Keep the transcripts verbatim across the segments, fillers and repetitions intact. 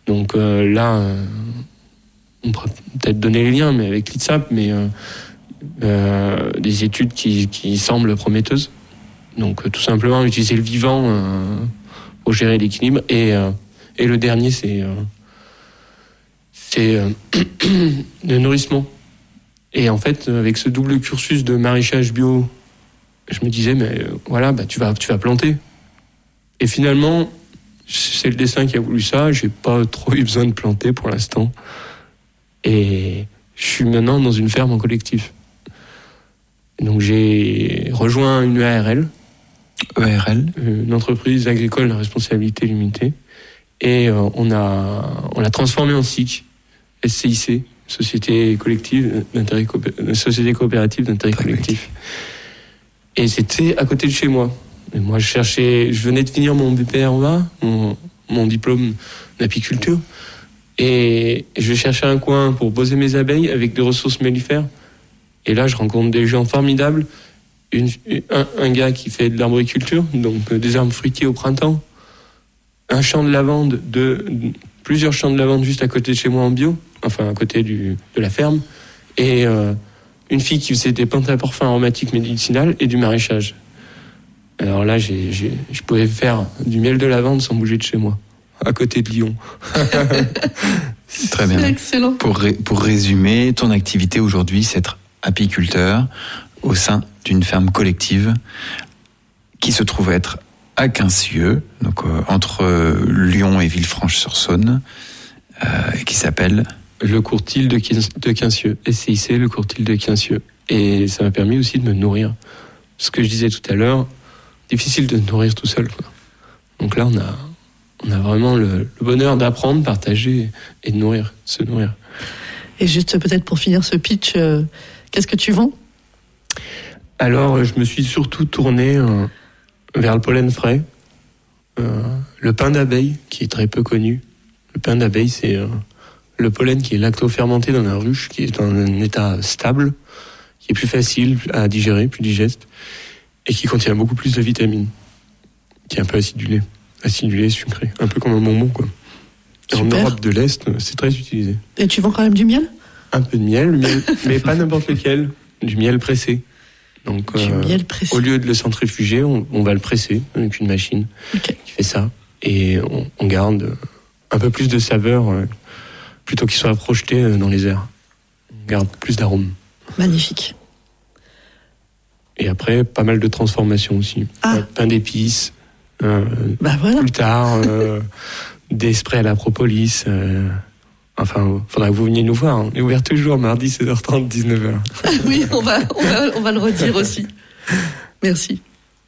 Donc euh, là, euh, on pourrait peut-être donner les liens, mais avec l'I T S A P, mais euh, euh, des études qui, qui semblent prometteuses. Donc euh, tout simplement utiliser le vivant euh, pour gérer l'équilibre. Et, euh, et le dernier, c'est, euh, c'est euh, le nourrissement. Et en fait, avec ce double cursus de maraîchage bio, je me disais, mais euh, voilà, bah, tu vas, tu vas planter. Et finalement, c'est le destin qui a voulu ça. J'ai pas trop eu besoin de planter pour l'instant. Et je suis maintenant dans une ferme en collectif. Donc j'ai rejoint une E A R L. E A R L, une entreprise agricole à responsabilité limitée. Et euh, on a, on l'a transformé en S I C, S C I C, Société collective d'intérêt coopé... Société coopérative d'intérêt collectif. Et c'était à côté de chez moi. Et moi, je cherchais, je venais de finir mon B P R O A, mon, mon diplôme d'apiculture, et je cherchais un coin pour poser mes abeilles avec des ressources mellifères. Et là, je rencontre des gens formidables. Une, un, un gars qui fait de l'arboriculture, donc euh, des arbres fruitiers au printemps, un champ de lavande, de, de, plusieurs champs de lavande juste à côté de chez moi en bio, enfin à côté du, de la ferme, et euh, une fille qui faisait des plantes à parfum aromatiques médicinales et du maraîchage. Alors là, j'ai, j'ai, je pouvais faire du miel de lavande sans bouger de chez moi, à côté de Lyon. Très bien. C'est excellent. Pour, ré, pour résumer, ton activité aujourd'hui, c'est être apiculteur au sein d'une ferme collective qui se trouve être à Quincieux, donc euh, entre euh, Lyon et Villefranche-sur-Saône, euh, qui s'appelle le courtil de, Quin- de Quincieux, S C I C, le courtil de Quincieux. Et ça m'a permis aussi de me nourrir. Ce que je disais tout à l'heure, difficile de se nourrir tout seul, quoi. Donc là, on a, on a vraiment le, le bonheur d'apprendre, partager et de nourrir, se nourrir. Et juste peut-être pour finir ce pitch, euh, qu'est-ce que tu vends ? Alors, je me suis surtout tourné euh, vers le pollen frais, euh, le pain d'abeille, qui est très peu connu. Le pain d'abeille, c'est euh, le pollen qui est lacto-fermenté dans la ruche, qui est dans un état stable, qui est plus facile à digérer, plus digeste, et qui contient beaucoup plus de vitamines, qui est un peu acidulé, acidulé, sucré, un peu comme un bonbon, quoi. Et en Europe de l'Est, c'est très utilisé. Et tu vends quand même du miel ? Un peu de miel, miel mais pas n'importe lequel, du miel pressé. Donc, du euh, miel pressé. Au lieu de le centrifuger, on, on va le presser avec une machine okay. qui fait ça. Et on, on garde un peu plus de saveur euh, plutôt qu'il soit projeté euh, dans les airs. On garde plus d'arômes. Magnifique. Et après, pas mal de transformations aussi. Ah. Pain d'épices. Euh, bah voilà. Plus tard, euh, des sprays à la propolis. Euh, enfin, il faudra que vous veniez nous voir. On est ouvert toujours mardi seize heures trente, dix-neuf heures. Oui, on va, on, va, on va le redire aussi. Merci.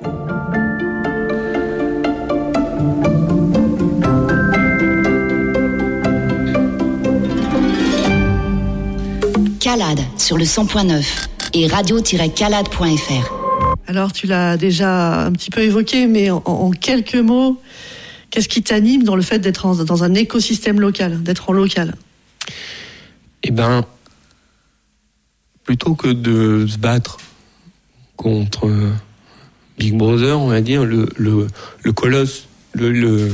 Calade sur le cent point neuf et radio tiret calade point f r. Alors, tu l'as déjà un petit peu évoqué, mais en, en quelques mots, qu'est-ce qui t'anime dans le fait d'être en, dans un écosystème local, d'être en local ? Eh ben, plutôt que de se battre contre Big Brother, on va dire, le, le, le colosse, le, le,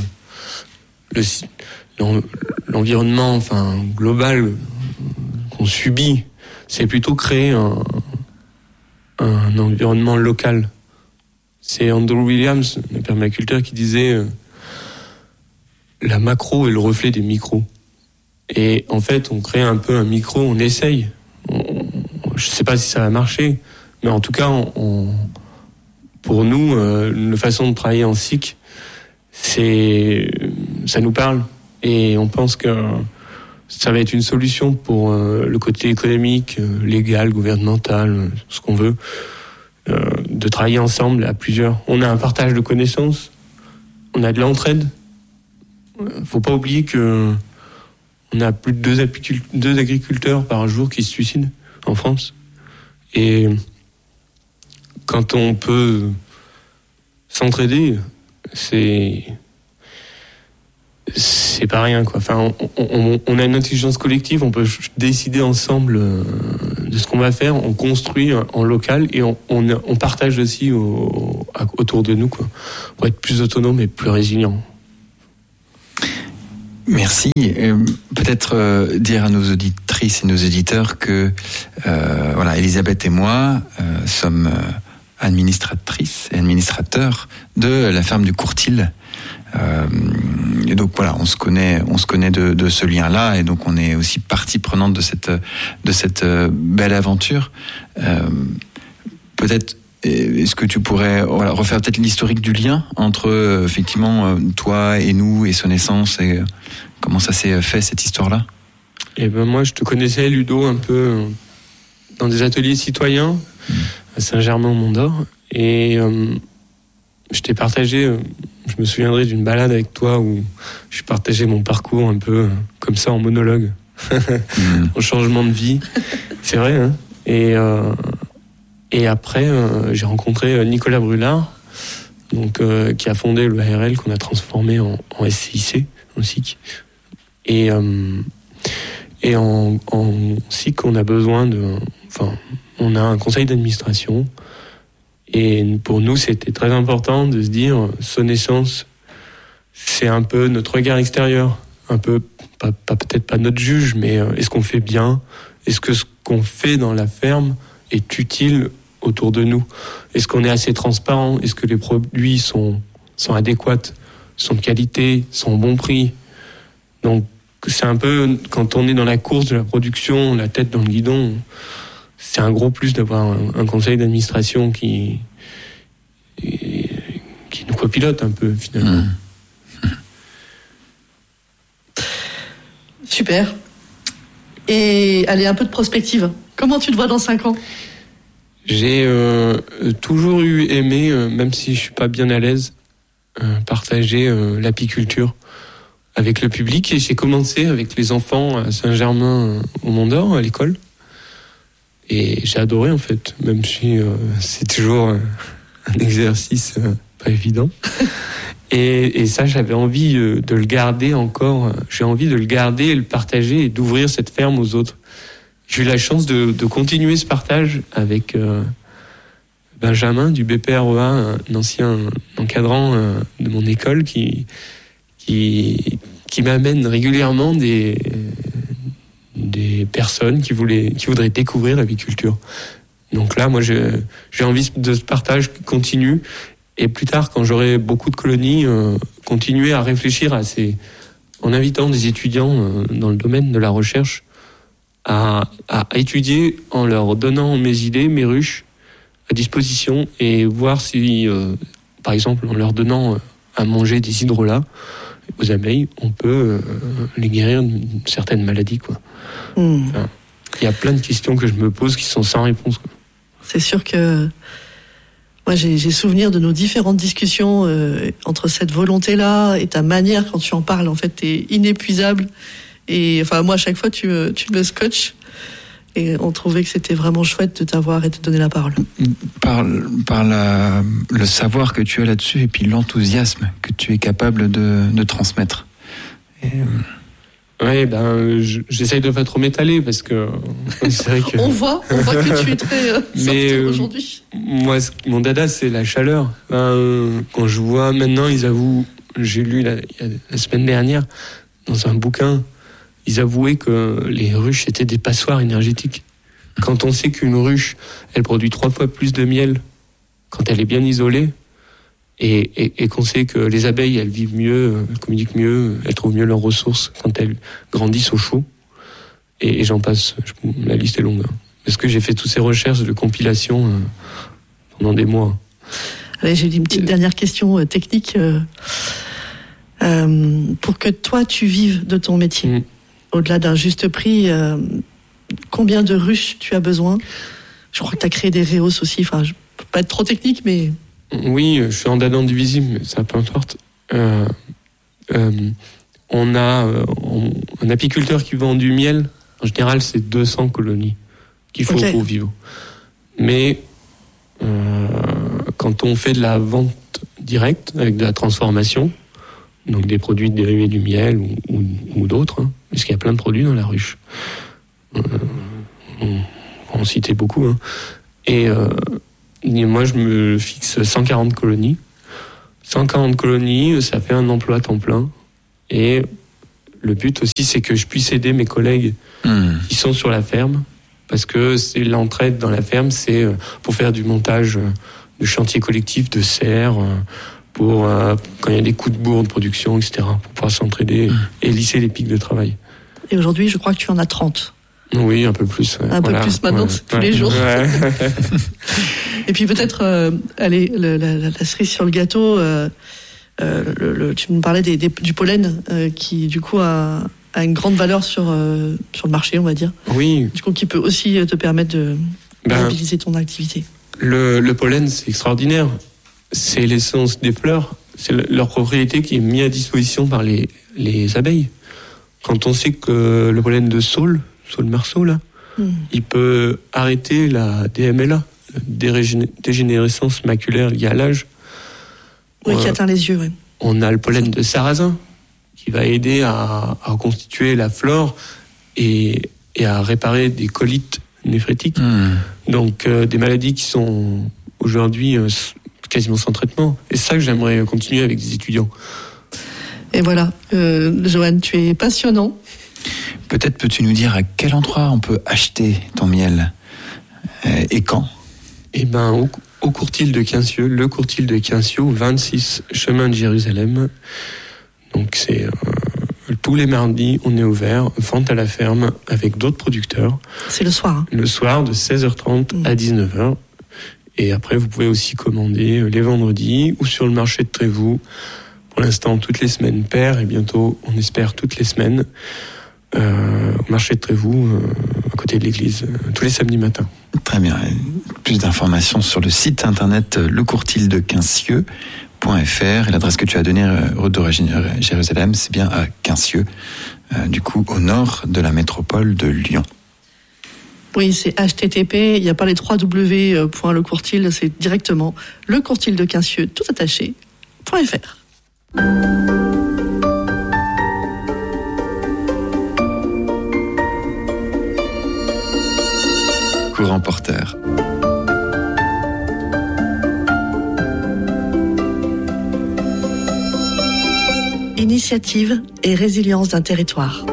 le, l'environnement enfin, global qu'on subit, c'est plutôt créer un, un environnement local. C'est Andrew Williams, le permaculteur, qui disait euh, la macro est le reflet des micros. Et en fait, on crée un peu un micro, on essaye. On, je ne sais pas si ça va marcher, mais en tout cas, on, on, pour nous, euh, la façon de travailler en S I C, c'est, ça nous parle. Et on pense que ça va être une solution pour euh, le côté économique, euh, légal, gouvernemental, euh, ce qu'on veut, euh, de travailler ensemble à plusieurs. On a un partage de connaissances, on a de l'entraide. Euh, faut pas oublier que on a plus de deux, apicul- deux agriculteurs par jour qui se suicident en France. Et quand on peut s'entraider, c'est c'est pas rien, quoi. Enfin, on, on, on a une intelligence collective, on peut décider ensemble de ce qu'on va faire, on construit en local et on, on, on partage aussi au, autour de nous, quoi, pour être plus autonome et plus résilient. Merci. Euh, peut-être euh, dire à nos auditrices et nos auditeurs que euh, voilà, Elisabeth et moi euh, sommes euh, administratrices et administrateurs de la ferme du Courtil. Euh, et donc voilà, on se connaît, on se connaît de, de ce lien-là, et donc on est aussi partie prenante de cette de cette belle aventure. Euh, peut-être. Est-ce que tu pourrais voilà, refaire peut-être l'historique du lien entre euh, effectivement euh, toi et nous et son naissance, et euh, comment ça s'est fait cette histoire-là? Eh ben moi je te connaissais, Ludo, un peu euh, dans des ateliers citoyens mmh. à Saint-Germain-au-Mont-d'Or, et euh, je t'ai partagé, euh, je me souviendrai d'une balade avec toi où je partageais mon parcours un peu euh, comme ça en monologue, mmh. en changement de vie, c'est vrai, hein. Et euh, Et après, euh, j'ai rencontré Nicolas Brulard, donc euh, qui a fondé le A R L qu'on a transformé en, en S C I C, en S I C. Et euh, et en, en S I C, on a besoin de, enfin, on a un conseil d'administration. Et pour nous, c'était très important de se dire, Son Essence, c'est un peu notre regard extérieur, un peu, pas, pas peut-être pas notre juge, mais est-ce qu'on fait bien? Est-ce que ce qu'on fait dans la ferme est utile autour de nous? Est-ce qu'on est assez transparent? Est-ce que les produits sont, sont adéquats, sont de qualité, sont au bon prix? Donc, c'est un peu, quand on est dans la course de la production, la tête dans le guidon, c'est un gros plus d'avoir un, un conseil d'administration qui, qui nous copilote un peu, finalement. Mmh. Super. Et allez, un peu de prospective. Comment tu te vois dans cinq ans? J'ai euh, toujours eu aimé, euh, même si je suis pas bien à l'aise, euh, partager euh, l'apiculture avec le public. Et j'ai commencé avec les enfants à Saint-Germain-au-Mont-d'Or, à l'école. Et j'ai adoré, en fait, même si euh, c'est toujours euh, un exercice euh, pas évident. et, et ça, j'avais envie euh, de le garder encore. J'ai envie de le garder et le partager et d'ouvrir cette ferme aux autres. J'ai eu la chance de, de continuer ce partage avec euh, Benjamin du B P R E A, un ancien encadrant euh, de mon école qui, qui, qui m'amène régulièrement des, des personnes qui, voulaient, qui voudraient découvrir l'apiculture. Donc là, moi, j'ai, j'ai envie de ce partage qui continue. Et plus tard, quand j'aurai beaucoup de colonies, euh, continuer à réfléchir à ces, en invitant des étudiants euh, dans le domaine de la recherche à, à étudier en leur donnant mes idées, mes ruches à disposition, et voir si, euh, par exemple, en leur donnant à manger des hydrolats aux abeilles, on peut euh, les guérir d'une certaine maladie, quoi. Mmh. Enfin, il y a plein de questions que je me pose qui sont sans réponse, quoi. C'est sûr que moi j'ai, j'ai souvenir de nos différentes discussions euh, entre cette volonté-là et ta manière quand tu en parles. En fait, t'es inépuisable. Et enfin, moi, à chaque fois, tu me, tu me scotches. Et on trouvait que c'était vraiment chouette de t'avoir et de te donner la parole. Par, par la, le savoir que tu as là-dessus et puis l'enthousiasme que tu es capable de, de transmettre. Et... Oui, ben, j'essaye de pas trop m'étaler parce que c'est vrai que... on voit, on voit que tu es très euh, Mais euh, aujourd'hui. Moi, mon dada, c'est la chaleur. Ben, euh, quand je vois maintenant, ils avouent, j'ai lu la, la semaine dernière dans un bouquin, ils avouaient que les ruches étaient des passoires énergétiques. Quand on sait qu'une ruche, elle produit trois fois plus de miel quand elle est bien isolée, et, et, et qu'on sait que les abeilles, elles vivent mieux, elles communiquent mieux, elles trouvent mieux leurs ressources quand elles grandissent au chaud. Et, et j'en passe, je, la liste est longue. Parce que j'ai fait toutes ces recherches de compilation euh, pendant des mois. Allez, j'ai une petite euh, dernière question euh, technique. Euh, euh, pour que toi, tu vives de ton métier, mmh. au-delà d'un juste prix, euh, combien de ruches tu as besoin? Je crois que tu as créé des réhausses aussi. Enfin, je ne peux pas être trop technique, mais... Oui, je suis en dada indivisible, mais ça peu importe. Euh, euh, on a euh, on, un apiculteur qui vend du miel. En général, c'est deux cents colonies qu'il faut okay. pour vivre. Mais euh, quand on fait de la vente directe avec de la transformation, donc des produits dérivés du miel ou, ou, ou d'autres, hein, parce qu'il y a plein de produits dans la ruche. Euh, on va en citer beaucoup. Hein. Et, euh, et moi, je me fixe cent quarante colonies. cent quarante colonies, ça fait un emploi à temps plein. Et Le but aussi, c'est que je puisse aider mes collègues mmh. qui sont sur la ferme, parce que c'est l'entraide dans la ferme, c'est pour faire du montage de chantiers collectifs, de serres, pour euh, quand il y a des coups de bourre de production, et cetera, pour pouvoir s'entraider mmh. et lisser les pics de travail. Et aujourd'hui, je crois que tu en as trente. Oui, un peu plus. Ouais. Un voilà. peu plus maintenant, ouais. c'est tous ouais. les jours. Ouais. Et puis peut-être, euh, allez, la, la, la cerise sur le gâteau, euh, euh, le, le, tu me parlais des, des, du pollen, euh, qui du coup a, a une grande valeur sur, euh, sur le marché, on va dire. Oui. Du coup, qui peut aussi te permettre de ben, mobiliser ton activité. Le, le pollen, c'est extraordinaire. C'est l'essence des fleurs. C'est leur propriété qui est mise à disposition par les, les abeilles. Quand on sait que le pollen de saule, saule marceau, là, mmh. il peut arrêter la D M L A, dégénérescence maculaire liée à l'âge. Oui, euh, qui atteint les yeux, oui. On a le pollen de sarrasin, qui va aider à, à reconstituer la flore et, et à réparer des colites néphrétiques. Mmh. Donc, euh, des maladies qui sont aujourd'hui euh, quasiment sans traitement. Et c'est ça que j'aimerais continuer avec des étudiants. Et voilà, euh, Johan, tu es passionnant. Peut-être peux-tu nous dire à quel endroit on peut acheter ton miel euh, et quand ? Eh ben, au, au Courtil de Quincieux, le Courtil de Quincieux, vingt-six chemin de Jérusalem. Donc c'est euh, tous les mardis, on est ouvert, vente à la ferme avec d'autres producteurs. C'est le soir. Hein. Le soir de seize heures trente mmh. à dix-neuf heures. Et après, vous pouvez aussi commander les vendredis ou sur le marché de Trévoux. Pour l'instant, toutes les semaines paires et bientôt, on espère toutes les semaines, euh, au marché de Trévoux, euh, à côté de l'église, euh, tous les samedis matins. Très bien. Plus d'informations sur le site internet lecourtildequincieux point f r et l'adresse que tu as donnée, route de Jérusalem, c'est bien à Quincieux, euh, du coup au nord de la métropole de Lyon. Oui, c'est H T T P, il n'y a pas les trois W point le courtil, c'est directement le courtil de Quincieux, tout attaché, .fr. Courant porteur. Initiative et résilience d'un territoire.